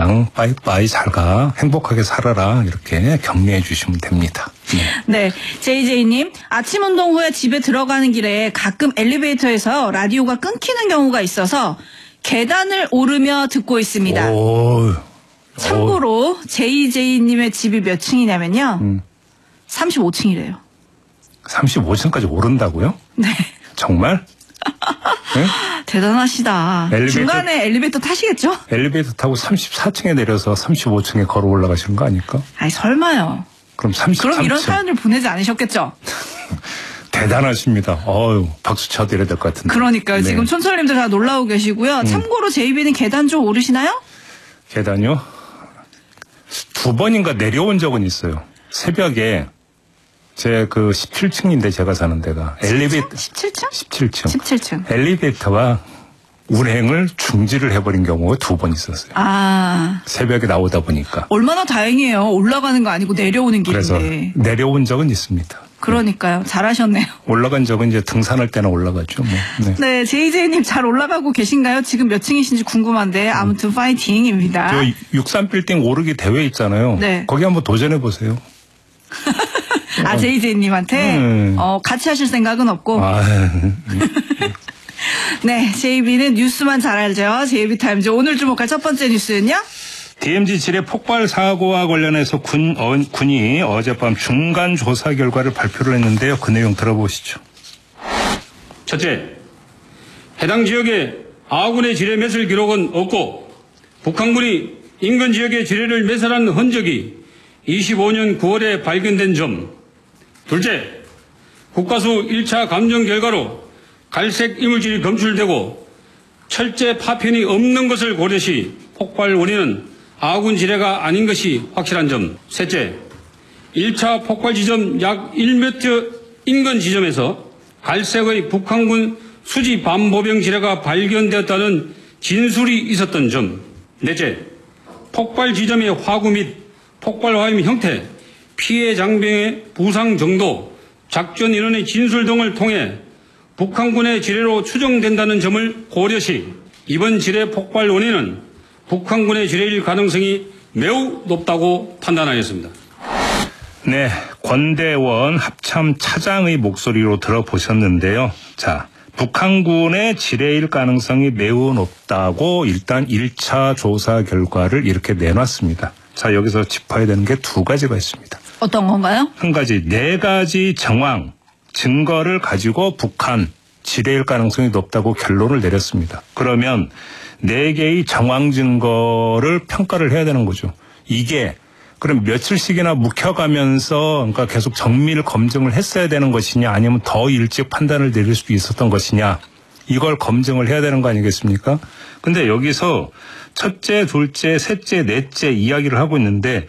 그냥 빠이빠이 잘 가. 행복하게 살아라. 이렇게 격려해 주시면 됩니다. 네. JJ님, 아침 운동 후에 집에 들어가는 길에 가끔 엘리베이터에서 라디오가 끊기는 경우가 있어서 계단을 오르며 듣고 있습니다. 참고로 JJ님의 집이 몇 층이냐면요. 35층이래요. 35층까지 오른다고요? 네. 정말? 네? 대단하시다. 중간에 엘리베이터 타시겠죠? 엘리베이터 타고 34층에 내려서 35층에 걸어 올라가시는 거 아닐까? 아니 설마요. 그럼 33층. 그럼 이런 사연을 보내지 않으셨겠죠? 대단하십니다. 박수 쳐드려야 될 것 같은데. 그러니까요. 네. 지금 촌철님들 다 놀라고 계시고요. 참고로 JB는 계단 좀 오르시나요? 계단요? 2번인가 내려온 적은 있어요. 새벽에 제 17층인데 제가 사는 데가 17층? 17층. 엘리베이터가 운행을 중지를 해버린 경우가 2번 있었어요. 새벽에 나오다 보니까. 얼마나 다행이에요. 올라가는 거 아니고 내려오는 길인데. 그래서 내려온 적은 있습니다. 그러니까요. 잘하셨네요. 올라간 적은 이제 등산할 때나 올라가죠. 네, JJ님 잘 올라가고 계신가요? 지금 몇 층이신지 궁금한데 아무튼 파이팅입니다. 저 63빌딩 오르기 대회 있잖아요. 네. 거기 한번 도전해 보세요. JJ님한테 같이 하실 생각은 없고. 네, JB는 뉴스만 잘 알죠. JB타임즈 오늘 주목할 첫 번째 뉴스는요? DMZ 지뢰 폭발 사고와 관련해서 군이 어젯밤 중간 조사 결과를 발표를 했는데요. 그 내용 들어보시죠. 첫째, 해당 지역에 아군의 지뢰 매설 기록은 없고 북한군이 인근 지역의 지뢰를 매설한 흔적이 25년 9월에 발견된 점. 둘째, 국가수 1차 감정 결과로 갈색 이물질이 검출되고 철제 파편이 없는 것을 고려시 폭발 원인은 아군 지뢰가 아닌 것이 확실한 점. 셋째, 1차 폭발 지점 약 1m 인근 지점에서 갈색의 북한군 수지 반보병 지뢰가 발견되었다는 진술이 있었던 점. 넷째, 폭발 지점의 화구 및 폭발 화염 형태, 피해 장병의 부상 정도, 작전 인원의 진술 등을 통해 북한군의 지뢰로 추정된다는 점을 고려시 이번 지뢰 폭발 원인은 북한군의 지뢰일 가능성이 매우 높다고 판단하였습니다. 네, 권대원 합참 차장의 목소리로 들어보셨는데요. 자, 북한군의 지뢰일 가능성이 매우 높다고 일단 1차 조사 결과를 이렇게 내놨습니다. 자, 여기서 짚어야 되는 게 2가지가 있습니다. 어떤 건가요? 한 가지, 4가지 정황, 증거를 가지고 북한 지뢰일 가능성이 높다고 결론을 내렸습니다. 그러면 4개의 정황 증거를 평가를 해야 되는 거죠. 이게 그럼 며칠씩이나 묵혀가면서 그러니까 계속 정밀 검증을 했어야 되는 것이냐 아니면 더 일찍 판단을 내릴 수 있었던 것이냐 이걸 검증을 해야 되는 거 아니겠습니까? 근데 여기서 첫째, 둘째, 셋째, 넷째 이야기를 하고 있는데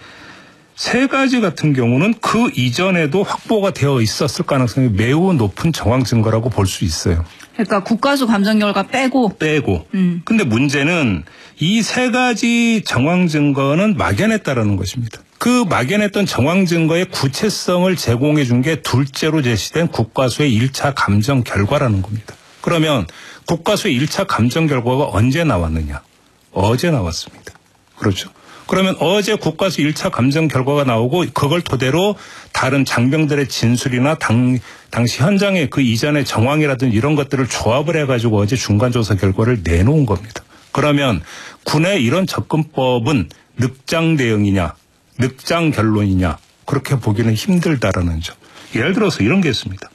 3가지 같은 경우는 그 이전에도 확보가 되어 있었을 가능성이 매우 높은 정황 증거라고 볼 수 있어요. 그러니까 국가수 감정 결과 빼고. 근데 문제는 이 3가지 정황 증거는 막연했다라는 것입니다. 그 막연했던 정황 증거의 구체성을 제공해 준 게 둘째로 제시된 국가수의 1차 감정 결과라는 겁니다. 그러면 국가수의 1차 감정 결과가 언제 나왔느냐? 어제 나왔습니다. 그렇죠. 그러면 어제 국가수 1차 감정 결과가 나오고 그걸 토대로 다른 장병들의 진술이나 당시 현장의 그 이전의 정황이라든지 이런 것들을 조합을 해가지고 어제 중간조사 결과를 내놓은 겁니다. 그러면 군의 이런 접근법은 늑장 대응이냐, 늑장 결론이냐 그렇게 보기는 힘들다라는 점. 예를 들어서 이런 게 있습니다.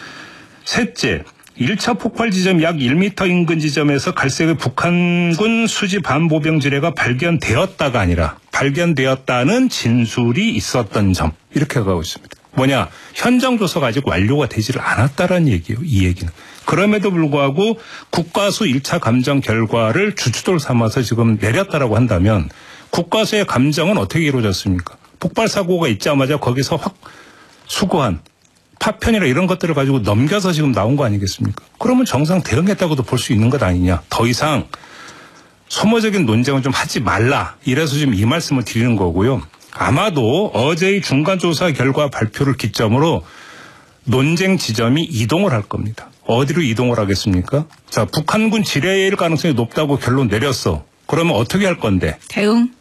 셋째, 1차 폭발 지점 약 1m 인근 지점에서 갈색의 북한군 수지 반보병 지뢰가 발견되었다가 아니라 발견되었다는 진술이 있었던 점. 이렇게 가고 있습니다. 뭐냐? 현장 조사가 아직 완료가 되지를 않았다라는 얘기예요. 이 얘기는. 그럼에도 불구하고 국가수 1차 감정 결과를 주춧돌 삼아서 지금 내렸다라고 한다면 국가수의 감정은 어떻게 이루어졌습니까? 폭발 사고가 있자마자 거기서 확 수거한 파편이나 이런 것들을 가지고 넘겨서 지금 나온 거 아니겠습니까? 그러면 정상 대응했다고도 볼 수 있는 것 아니냐. 더 이상 소모적인 논쟁은 좀 하지 말라. 이래서 지금 이 말씀을 드리는 거고요. 아마도 어제의 중간조사 결과 발표를 기점으로 논쟁 지점이 이동을 할 겁니다. 어디로 이동을 하겠습니까? 자, 북한군 지뢰일 가능성이 높다고 결론 내렸어. 그러면 어떻게 할 건데? 대응?